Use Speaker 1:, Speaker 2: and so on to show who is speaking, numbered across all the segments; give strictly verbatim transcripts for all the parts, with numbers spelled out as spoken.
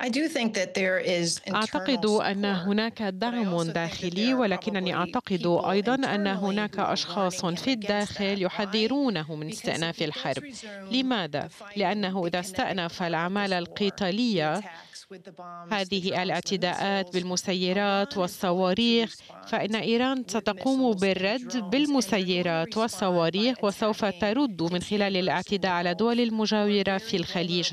Speaker 1: أعتقد أن هناك دعم داخلي، ولكنني أعتقد أيضا أن هناك أشخاص في الداخل يحذرونه من استئناف الحرب. لماذا؟ لأنه إذا استأنف الأعمال القتالية، هذه الاعتداءات بالمسيرات والصواريخ، فإن إيران ستقوم بالرد بالمسيرات والصواريخ، وسوف ترد من خلال الاعتداء على دول المجاورة في الخليج،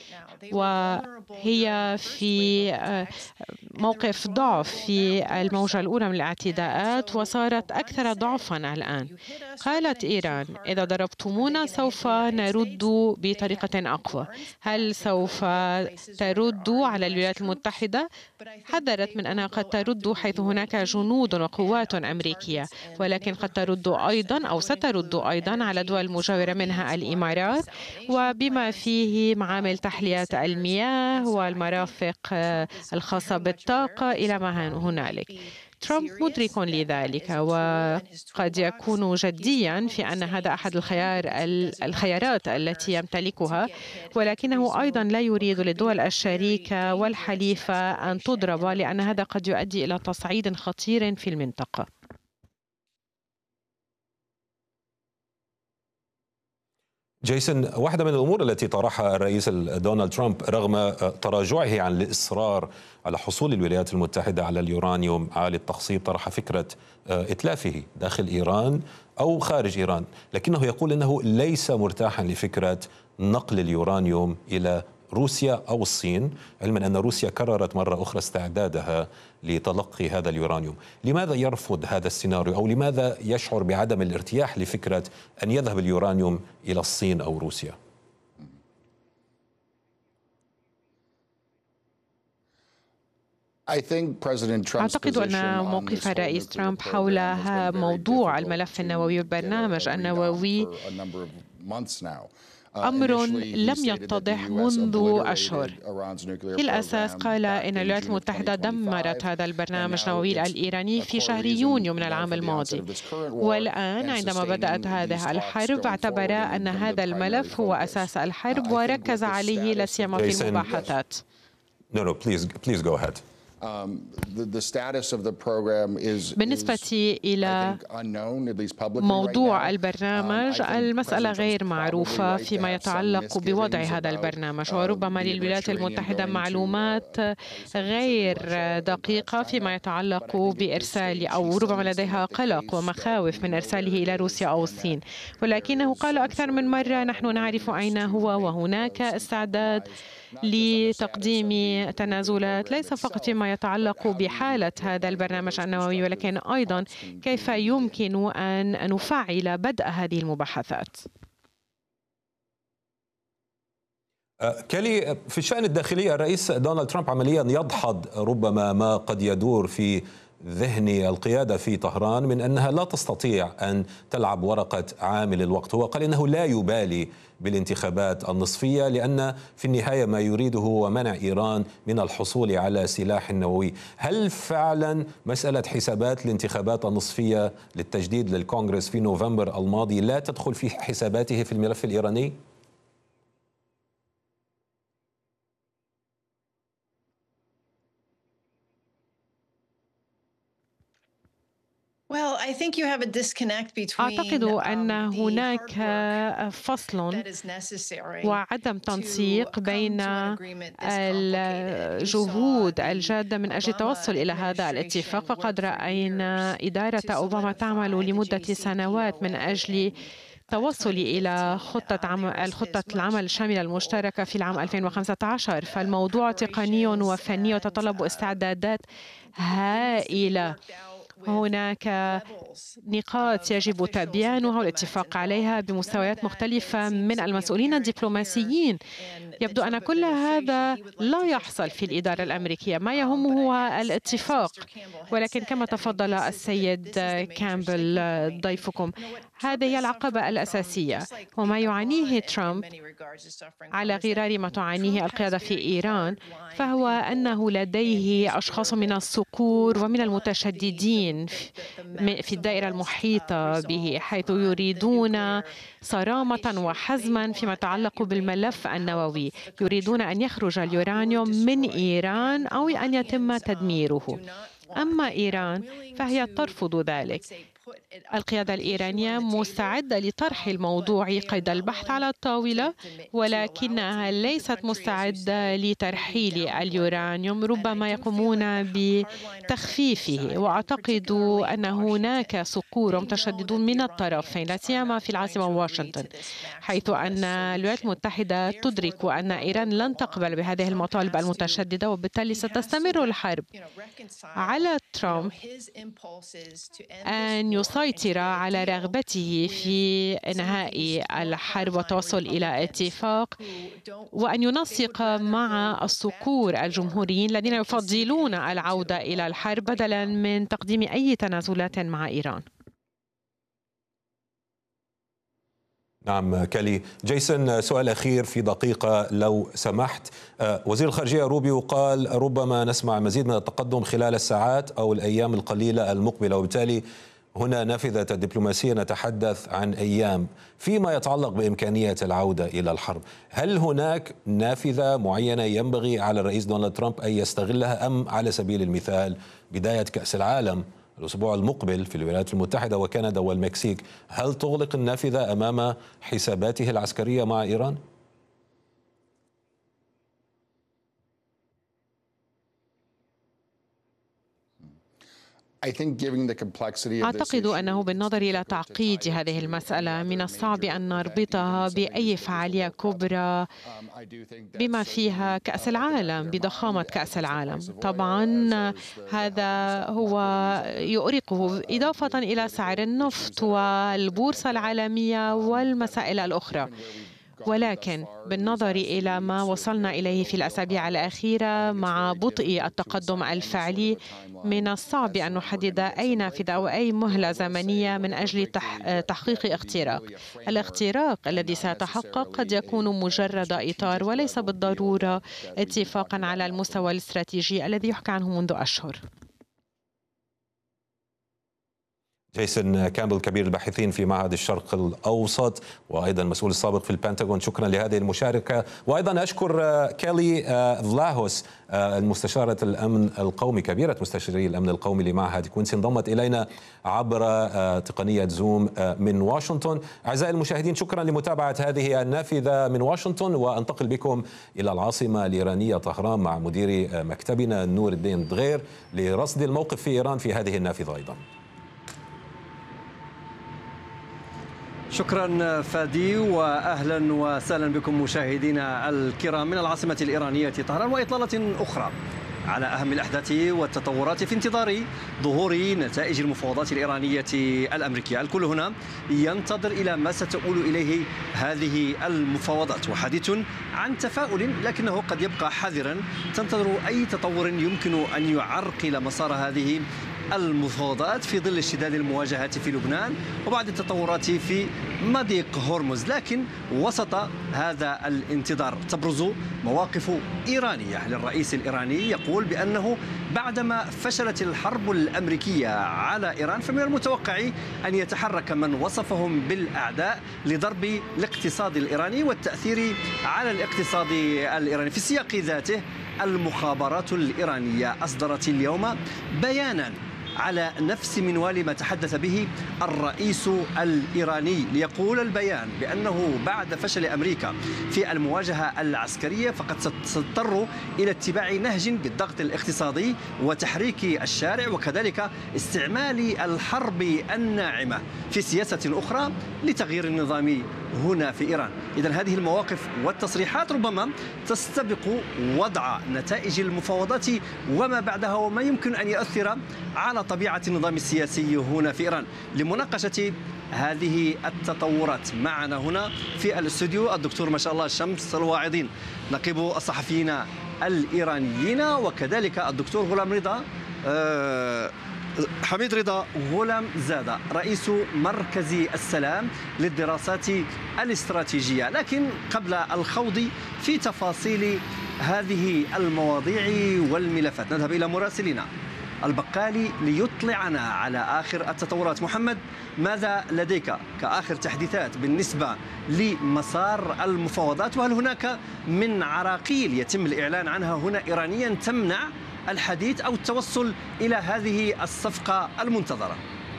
Speaker 1: وهي في موقف ضعف في الموجة الأولى من الاعتداءات وصارت أكثر ضعفاً الآن. قالت إيران: إذا ضربتمونا سوف نرد بطريقة أقوى. هل سوف ترد على الولايات المتحدة؟ حذرت من أنها قد ترد حيث هناك جنود وقوات أمريكية، ولكن قد ترد أيضاً أو سترد أيضاً على دول مجاورة منها الإمارات، وبما فيه معامل تحلية المياه والمرافق الخاصة بالطاقة إلى ما هنالك. ترامب مدرك لذلك، وقد يكون جديا في أن هذا أحد الخيار الخيارات التي يمتلكها، ولكنه أيضا لا يريد للدول الشريكة والحليفة أن تضرب، لأن هذا قد يؤدي إلى تصعيد خطير في المنطقة.
Speaker 2: جيسون، واحدة من الأمور التي طرحها الرئيس دونالد ترامب رغم تراجعه عن الإصرار على حصول الولايات المتحدة على اليورانيوم عالي التخصيب، طرح فكرة إتلافه داخل إيران أو خارج إيران، لكنه يقول أنه ليس مرتاحا لفكرة نقل اليورانيوم إلى روسيا أو الصين، علما أن روسيا كررت مرة أخرى استعدادها لتلقي هذا اليورانيوم. لماذا يرفض هذا السيناريو، أو لماذا يشعر بعدم الارتياح لفكرة أن يذهب اليورانيوم إلى الصين أو روسيا؟
Speaker 1: أعتقد أن موقف الرئيس ترامب حول موضوع الملف النووي والبرنامج النووي أمر لم يتضح منذ أشهر. في الأساس قال إن الولايات المتحدة دمرت هذا البرنامج النووي الإيراني في شهر يونيو من العام الماضي، والآن عندما بدأت هذه الحرب اعتبر أن هذا الملف هو أساس الحرب وركز عليه لا سيما في المباحثات.
Speaker 2: No, no, please, please go ahead.
Speaker 1: بالنسبة إلى موضوع البرنامج، المسألة غير معروفة فيما يتعلق بوضع هذا البرنامج، وربما للولايات المتحدة معلومات غير دقيقة فيما يتعلق بإرسال، أو ربما لديها قلق ومخاوف من إرساله إلى روسيا أو الصين، ولكنه قال أكثر من مرة: نحن نعرف أين هو، وهناك استعداد لتقديم تنازلات ليس فقط فيما يتعلق بحالة هذا البرنامج النووي، ولكن أيضا كيف يمكن أن نفعل بدء هذه المباحثات.
Speaker 2: كالي، في الشأن الداخلي الرئيس دونالد ترامب عمليا يدحض ربما ما قد يدور في ذهن القيادة في طهران من أنها لا تستطيع أن تلعب ورقة عامل الوقت. هو قال إنه لا يبالي بالانتخابات النصفية، لأن في النهاية ما يريده هو منع إيران من الحصول على سلاح نووي. هل فعلا مسألة حسابات الانتخابات النصفية للتجديد للكونغرس في نوفمبر الماضي لا تدخل في حساباته في الملف الإيراني؟
Speaker 1: أعتقد أن هناك فصل وعدم تنسيق بين الجهود الجادة من أجل التوصل إلى هذا الاتفاق، فقد رأينا إدارة أوباما تعمل لمدة سنوات من أجل التوصل إلى خطة عمل الخطة العمل الشاملة المشتركة في العام ألفين وخمسة عشر، فالموضوع تقني وفني وتتطلب استعدادات هائلة. هناك نقاط يجب تبيانها والاتفاق عليها بمستويات مختلفة من المسؤولين الدبلوماسيين. يبدو أن كل هذا لا يحصل في الإدارة الأمريكية، ما يهم هو الاتفاق. ولكن كما تفضل السيد كامبل ضيفكم، هذه هي العقبة الأساسية، وما يعانيه ترامب على غرار ما تعانيه القيادة في إيران فهو أنه لديه أشخاص من الصقور ومن المتشددين في الدائرة المحيطة به، حيث يريدون صرامة وحزما فيما يتعلق بالملف النووي، يريدون أن يخرج اليورانيوم من إيران أو أن يتم تدميره. أما إيران فهي ترفض ذلك. القيادة الإيرانية مستعدة لطرح الموضوع قيد البحث على الطاولة، ولكنها ليست مستعدة لترحيل اليورانيوم، ربما يقومون بتخفيفه. وأعتقد أن هناك صقور متشددون من الطرفين، لا سيما في العاصمة واشنطن، حيث أن الولايات المتحدة تدرك أن إيران لن تقبل بهذه المطالب المتشددة، وبالتالي ستستمر الحرب. على ترامب أن يسيطر على رغبته في إنهاء الحرب والتوصل إلى اتفاق، وأن ينسق مع الصقور الجمهوريين الذين يفضلون العودة إلى الحرب بدلاً من تقديم أي تنازلات مع إيران.
Speaker 2: نعم كالي. جيسون، سؤال أخير في دقيقة لو سمحت. وزير الخارجية روبيو قال ربما نسمع مزيد من التقدم خلال الساعات أو الأيام القليلة المقبلة، وبالتالي هنا نافذة الدبلوماسية نتحدث عن أيام فيما يتعلق بإمكانية العودة إلى الحرب. هل هناك نافذة معينة ينبغي على الرئيس دونالد ترامب أن يستغلها، أم على سبيل المثال بداية كأس العالم الأسبوع المقبل في الولايات المتحدة وكندا والمكسيك، هل تغلق النافذة أمام حساباته العسكرية مع إيران؟
Speaker 1: أعتقد أنه بالنظر إلى تعقيد هذه المسألة من الصعب أن نربطها بأي فعالية كبرى بما فيها كأس العالم، بضخامة كأس العالم. طبعا هذا هو يؤرقه، إضافة إلى سعر النفط والبورصة العالمية والمسائل الأخرى. ولكن بالنظر إلى ما وصلنا إليه في الأسابيع الأخيرة مع بطء التقدم الفعلي، من الصعب أن نحدد أي نافذة أو أي مهلة زمنية من أجل تحقيق اختراق. الاختراق الذي سيتحقق قد يكون مجرد إطار وليس بالضرورة اتفاقا على المستوى الاستراتيجي الذي يحكى عنه منذ أشهر.
Speaker 2: جيسون كامبل، كبير الباحثين في معهد الشرق الأوسط وأيضا مسؤول السابق في البنتاغون، شكرا لهذه المشاركة. وأيضا أشكر كالي فلاهوس المستشارة الأمن القومي، كبيرة مستشاري الأمن القومي لمعهد كوينسي، انضمت إلينا عبر تقنية زوم من واشنطن. أعزائي المشاهدين، شكرا لمتابعة هذه النافذة من واشنطن، وأنتقل بكم إلى العاصمة الإيرانية طهران مع مدير مكتبنا نور الدين دغير لرصد الموقف في إيران في هذه النافذة أيضا.
Speaker 3: شكرا فادي، وأهلا وسهلا بكم مشاهدينا الكرام من العاصمة الإيرانية طهران، وإطلالة أخرى على أهم الأحداث والتطورات في انتظار ظهور نتائج المفاوضات الإيرانية الأمريكية. الكل هنا ينتظر إلى ما ستؤول إليه هذه المفاوضات، وحديث عن تفاؤل لكنه قد يبقى حذرا. تنتظر أي تطور يمكن أن يعرقل مسار هذه المفاوضات في ظل اشتداد المواجهات في لبنان وبعد التطورات في مضيق هرمز. لكن وسط هذا الانتظار تبرز مواقف إيرانية للرئيس الإيراني، يقول بأنه بعدما فشلت الحرب الأمريكية على إيران فمن المتوقع أن يتحرك من وصفهم بالأعداء لضرب الاقتصاد الإيراني والتأثير على الاقتصاد الإيراني. في السياق ذاته المخابرات الإيرانية أصدرت اليوم بيانا على نفس منوال ما تحدث به الرئيس الإيراني، ليقول البيان بأنه بعد فشل أمريكا في المواجهة العسكرية فقد ستضطر إلى اتباع نهج بالضغط الاقتصادي وتحريك الشارع، وكذلك استعمال الحرب الناعمة في سياسة أخرى لتغيير النظام هنا في إيران. إذن هذه المواقف والتصريحات ربما تستبق وضع نتائج المفاوضات وما بعدها وما يمكن أن يؤثر على طبيعة النظام السياسي هنا في إيران. لمناقشة هذه التطورات معنا هنا في الاستوديو الدكتور ما شاء الله شمس الواعظين، نقيب الصحفيين الإيرانيين، وكذلك الدكتور غلام رضا حميد رضا غلام زادة رئيس مركز السلام للدراسات الاستراتيجية. لكن قبل الخوض في تفاصيل هذه المواضيع والملفات نذهب إلى مراسلنا البقالي ليطلعنا على آخر التطورات. محمد، ماذا لديك كآخر تحديثات بالنسبة لمسار المفاوضات؟ وهل هناك من عراقيل يتم الإعلان عنها هنا إيرانيا تمنع الحديث أو التوصل إلى هذه الصفقة المنتظرة؟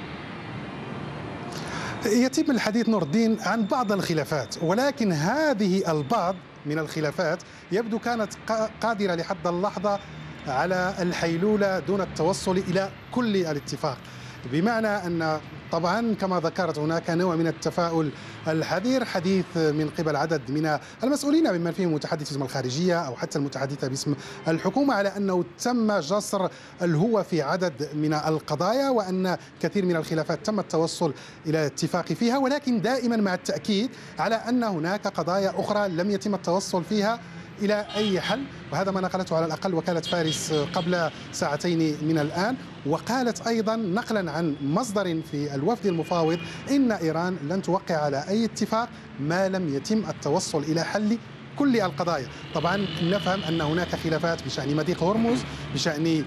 Speaker 4: يتم الحديث نور الدين عن بعض الخلافات، ولكن هذه البعض من الخلافات يبدو كانت قادرة لحد اللحظة على الحيلولة دون التوصل إلى كل الاتفاق، بمعنى أن طبعا كما ذكرت هناك نوع من التفاؤل الحذر، حديث من قبل عدد من المسؤولين ممن فيهم متحدث باسم الخارجية أو حتى المتحدثة باسم الحكومة على أنه تم جسر الهوة في عدد من القضايا، وأن كثير من الخلافات تم التوصل إلى الاتفاق فيها، ولكن دائما مع التأكيد على أن هناك قضايا أخرى لم يتم التوصل فيها إلى أي حل. وهذا ما نقلته على الأقل وكالة فارس قبل ساعتين من الآن، وقالت أيضا نقلا عن مصدر في الوفد المفاوض إن إيران لن توقع على أي اتفاق ما لم يتم التوصل إلى حل كل القضايا. طبعا نفهم أن هناك خلافات بشأن مضيق هرمز، بشأن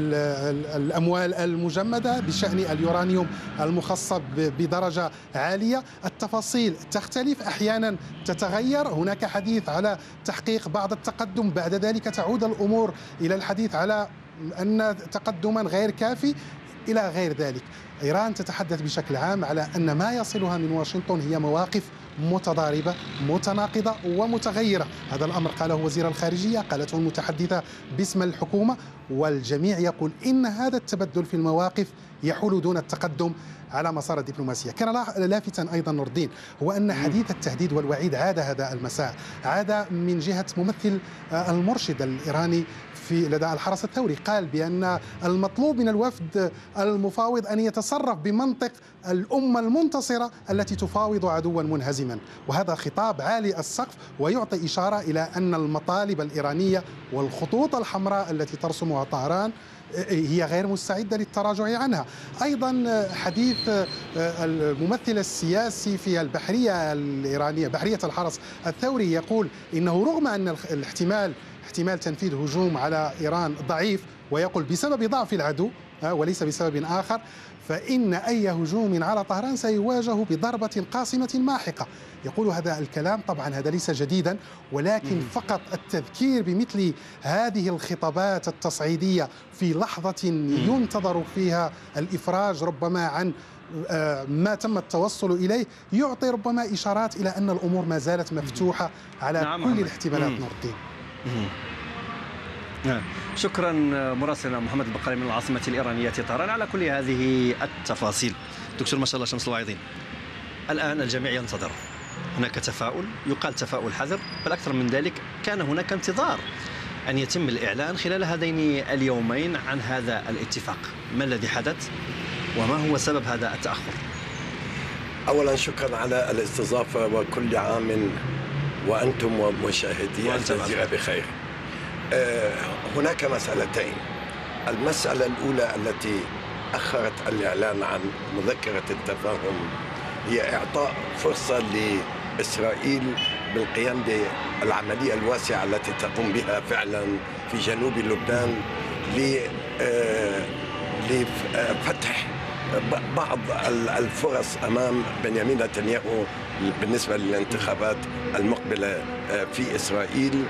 Speaker 4: الأموال المجمدة، بشأن اليورانيوم المخصب بدرجة عالية. التفاصيل تختلف، أحيانا تتغير، هناك حديث على تحقيق بعض التقدم، بعد ذلك تعود الأمور إلى الحديث على أن تقدما غير كافي إلى غير ذلك. إيران تتحدث بشكل عام على أن ما يصلها من واشنطن هي مواقف متضاربة متناقضة ومتغيرة. هذا الأمر قاله وزير الخارجية، قالته المتحدثة باسم الحكومة، والجميع يقول إن هذا التبدل في المواقف يحول دون التقدم على مسار الدبلوماسية. كان لافتا أيضا نور الدين هو أن حديث التهديد والوعيد عاد هذا المساء، عاد من جهة ممثل المرشد الإيراني في لدى الحرس الثوري، قال بأن المطلوب من الوفد المفاوض أن يتصرف بمنطق الأمة المنتصرة التي تفاوض عدوا منهزما، وهذا خطاب عالي السقف ويعطي إشارة إلى أن المطالب الإيرانية والخطوط الحمراء التي ترسمها طهران هي غير مستعدة للتراجع عنها. أيضا حديث الممثل السياسي في البحرية الإيرانية بحرية الحرس الثوري يقول إنه رغم أن الاحتمال احتمال تنفيذ هجوم على إيران ضعيف، ويقول بسبب ضعف العدو وليس بسبب آخر، فإن أي هجوم على طهران سيواجه بضربة قاصمة ماحقة. يقول هذا الكلام، طبعا هذا ليس جديدا، ولكن فقط التذكير بمثل هذه الخطابات التصعيدية في لحظة ينتظر فيها الإفراج ربما عن ما تم التوصل إليه يعطي ربما إشارات إلى أن الأمور ما زالت مفتوحة على نعم كل الاحتمالات. نور الدين،
Speaker 3: شكرا مراسلنا محمد البقالي من العاصمة الإيرانية طهران على كل هذه التفاصيل. دكتور ما شاء الله شمس الواعظين، الآن الجميع ينتظر، هناك تفاؤل، يقال تفاؤل حذر، بل أكثر من ذلك كان هناك انتظار أن يتم الإعلان خلال هذين اليومين عن هذا الاتفاق. ما الذي حدث وما هو سبب هذا التأخر؟
Speaker 5: أولا شكرا على الاستضافة، وكل عام وأنتم ومشاهدي الجزيرة بخير. هناك مسألتين. المسألة الأولى التي أخرت الإعلان عن مذكرة التفاهم هي إعطاء فرصة لإسرائيل بالقيام بالعملية الواسعة التي تقوم بها فعلا في جنوب لبنان لفتح بعض الفرص أمام بنيامين نتنياهو بالنسبة للانتخابات المقبلة في إسرائيل،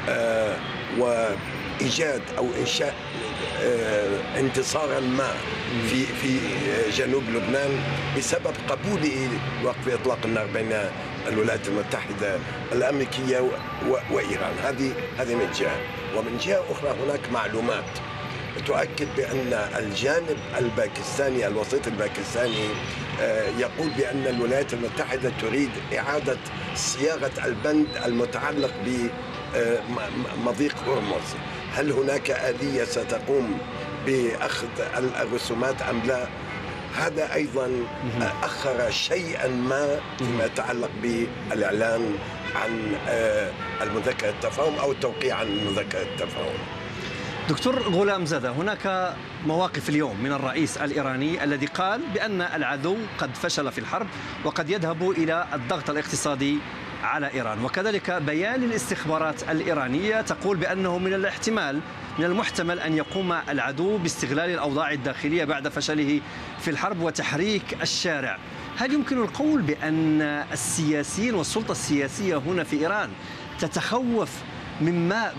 Speaker 5: وإيجاد أو إنشاء انتصارا ما في في جنوب لبنان بسبب قبوله وقف إطلاق النار بين الولايات المتحدة الأمريكية وإيران. هذه هذه من جهة، ومن جهة أخرى هناك معلومات تؤكد بأن الجانب الباكستاني الوسيط الباكستاني يقول بأن الولايات المتحدة تريد إعادة صياغة البند المتعلق بمضيق هرمز. هل هناك آلية ستقوم بأخذ الرسومات أم لا؟ هذا أيضا أخر شيئا ما فيما يتعلق بالإعلان عن المذكرة التفاهم أو التوقيع عن مذكرة التفاهم.
Speaker 3: دكتور غلام زادة، هناك مواقف اليوم من الرئيس الإيراني الذي قال بأن العدو قد فشل في الحرب وقد يذهب إلى الضغط الاقتصادي على إيران، وكذلك بيان الاستخبارات الإيرانية تقول بأنه من الاحتمال من المحتمل أن يقوم العدو باستغلال الأوضاع الداخلية بعد فشله في الحرب وتحريك الشارع. هل يمكن القول بأن السياسيين والسلطة السياسية هنا في إيران تتخوف مما